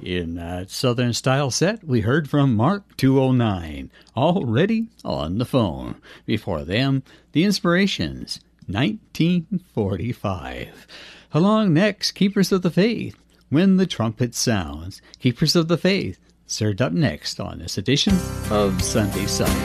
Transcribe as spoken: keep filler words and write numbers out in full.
In that Southern Style set, we heard from Mark two oh nine, already on the phone. Before them, The Inspirations, nineteen forty-five. Along next, Keepers of the Faith, When the Trumpet Sounds. Keepers of the Faith, served up next on this edition of Sunday Sight.